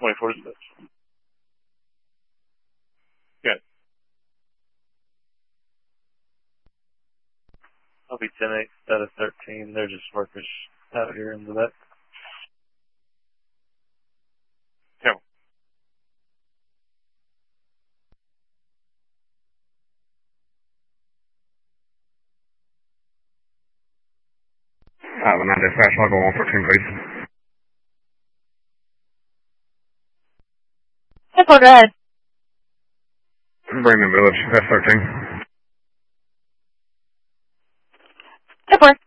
24 is this. Good. I'll be 10-8 instead of 13. They're just workers out here in the vet. No. When I dispatch, I'll go on 14, please. Hey, Paul, go ahead. Brandon Village, that's 13. Hey, Paul.